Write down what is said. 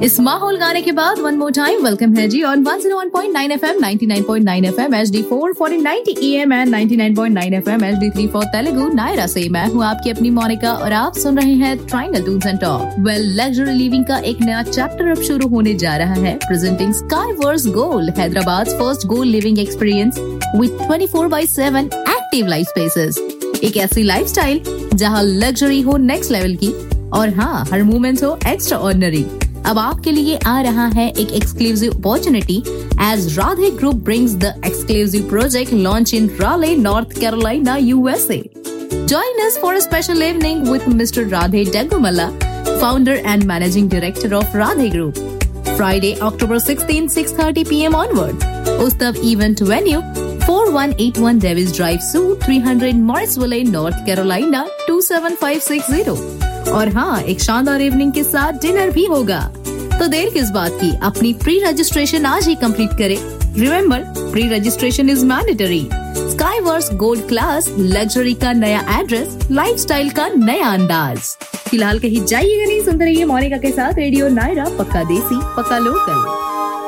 इस माहौल गाने के बाद वन मोर टाइम वेलकम है जी on 101.9 FM, 99.9 FM, HD4 1490 AM and 99.9 FM, HD3 for Telugu Naira से मैं हूँ आपकी अपनी मोनिका और आप सुन रहे हैं triangle Toons and talk. Well, luxury living का एक नया चैप्टर अब शुरू होने जा रहा है। Presenting स्काईवर्स gold, Hyderabad first gold living experience with 24/7 active life spaces. एक ऐसी लाइफस्टाइल जहाँ लग्जरी हो नेक्स्ट लेवल की और हाँ, हर मोमेंट हो एक्स्ट्रा ऑर्डिनरी। अब आपके लिए आ रहा है एक exclusive opportunity as Radhe group brings the exclusive project launch in Raleigh, North Carolina, USA. Join us for a special evening with Mr. Radhe Degumalla, founder and managing director of Radhe Group. Friday, October 16, 6:30 p.m. onward. Ustav event venue 4181 Davis Drive, Suite 300, Morrisville, North Carolina 27560. और हाँ, एक शानदार evening के साथ dinner भी होगा। तो देर किस बात की, अपनी प्री रजिस्ट्रेशन आज ही कंप्लीट करें। Remember, pre registration is mandatory. स्काईवर्स gold class, luxury का नया एड्रेस, लाइफस्टाइल का नया अंदाज। फिलहाल कहीं जाइएगा नहीं, सुनते रहिए मोनिका के साथ रेडियो नायरा, पक्का देसी पक्का लोकल।